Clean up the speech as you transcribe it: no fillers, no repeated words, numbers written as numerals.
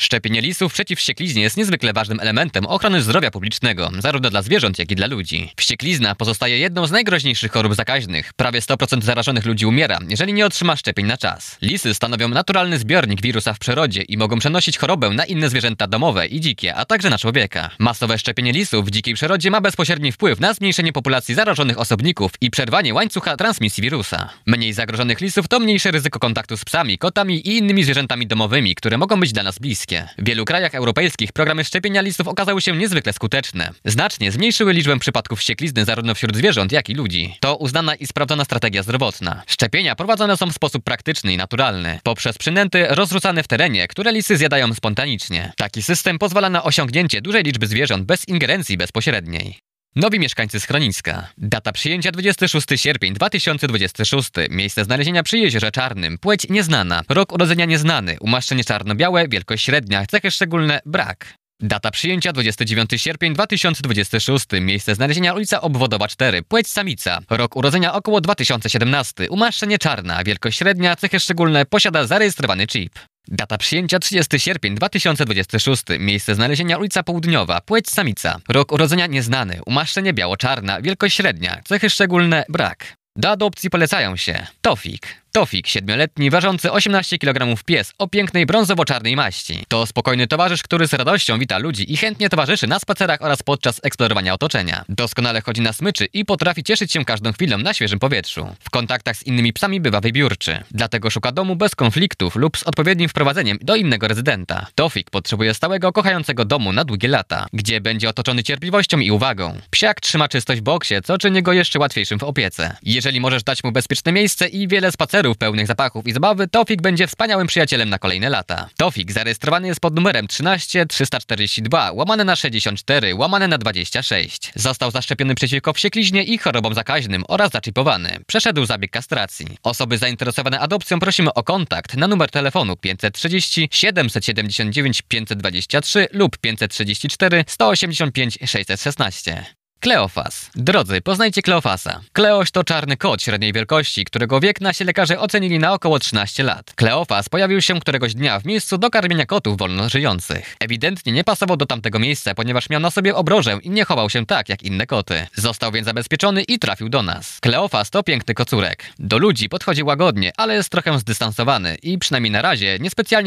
Szczepienie lisów przeciw wściekliźnie jest niezwykle ważnym elementem ochrony zdrowia publicznego, zarówno dla zwierząt, jak i dla ludzi. Wścieklizna pozostaje jedną z najgroźniejszych chorób zakaźnych. Prawie 100% zarażonych ludzi umiera, jeżeli nie otrzyma szczepień na czas. Lisy stanowią naturalny zbiornik wirusa w przyrodzie i mogą przenosić chorobę na inne zwierzęta domowe i dzikie, a także na człowieka. Masowe szczepienie lisów w dzikiej przyrodzie ma bezpośredni wpływ na zmniejszenie populacji zarażonych osobników i przerwanie łańcucha transmisji wirusa. Mniej zagrożonych lisów to mniejsze ryzyko kontaktu z psami, kotami i innymi zwierzętami domowymi, które mogą być dla nas bliskie. W wielu krajach europejskich programy szczepienia lisów okazały się niezwykle skuteczne. Znacznie zmniejszyły liczbę przypadków wścieklizny zarówno wśród zwierząt, jak i ludzi. To uznana i sprawdzona strategia zdrowotna. Szczepienia prowadzone są w sposób praktyczny i naturalny, poprzez przynęty rozrzucane w terenie, które lisy zjadają spontanicznie. Taki system pozwala na osiągnięcie dużej liczby zwierząt bez ingerencji bezpośredniej. Nowi mieszkańcy schroniska. Data przyjęcia 26 sierpień 2026. Miejsce znalezienia przy Jeziorze Czarnym. Płeć nieznana. Rok urodzenia nieznany. Umaszczenie czarno-białe. Wielkość średnia. Cechy szczególne. Brak. Data przyjęcia 29 sierpień 2026. Miejsce znalezienia ulica Obwodowa 4. Płeć samica. Rok urodzenia około 2017. Umaszczenie czarna. Wielkość średnia. Cechy szczególne. Posiada zarejestrowany chip. Data przyjęcia 30 sierpień 2026. Miejsce znalezienia ulica Południowa. Płeć samica. Rok urodzenia nieznany. Umaszczenie biało-czarna. Wielkość średnia. Cechy szczególne. Brak. Do adopcji polecają się Tofik. Tofik, 7-letni, ważący 18 kg pies o pięknej brązowo-czarnej maści. To spokojny towarzysz, który z radością wita ludzi i chętnie towarzyszy na spacerach oraz podczas eksplorowania otoczenia. Doskonale chodzi na smyczy i potrafi cieszyć się każdą chwilą na świeżym powietrzu. W kontaktach z innymi psami bywa wybiórczy. Dlatego szuka domu bez konfliktów lub z odpowiednim wprowadzeniem do innego rezydenta. Tofik potrzebuje stałego, kochającego domu na długie lata, gdzie będzie otoczony cierpliwością i uwagą. Psiak trzyma czystość w boksie, co czyni go jeszcze łatwiejszym w opiece. Jeżeli możesz dać mu bezpieczne miejsce i wiele spacerów pełnych zapachów i zabawy, Tofik będzie wspaniałym przyjacielem na kolejne lata. Tofik zarejestrowany jest pod numerem 13 342 /64 /26. Został zaszczepiony przeciwko wściekliźnie i chorobom zakaźnym oraz zaczipowany. Przeszedł zabieg kastracji. Osoby zainteresowane adopcją prosimy o kontakt na numer telefonu 530 779 523 lub 534 185 616. Kleofas. Drodzy, poznajcie Kleofasa. Kleoś to czarny kot średniej wielkości, którego wiek nasi lekarze ocenili na około 13 lat. Kleofas pojawił się któregoś dnia w miejscu do karmienia kotów wolno żyjących. Ewidentnie nie pasował do tamtego miejsca, ponieważ miał na sobie obrożę i nie chował się tak jak inne koty. Został więc zabezpieczony i trafił do nas. Kleofas to piękny kocurek. Do ludzi podchodzi łagodnie, ale jest trochę zdystansowany i przynajmniej na razie niespecjalnie